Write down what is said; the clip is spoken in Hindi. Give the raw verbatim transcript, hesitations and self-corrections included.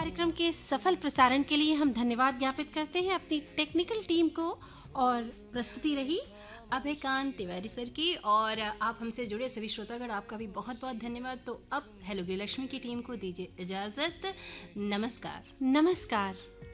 कार्यक्रम के सफल प्रसारण के लिए हम धन्यवाद ज्ञापित करते हैं अपनी टेक्निकल टीम को। और प्रस्तुति रही अभयकांत तिवारी सर की, और आप हमसे जुड़े सभी श्रोतागण, आपका भी बहुत बहुत धन्यवाद। तो अब हेलो गृहलक्ष्मी की टीम को दीजिए इजाजत। नमस्कार। नमस्कार।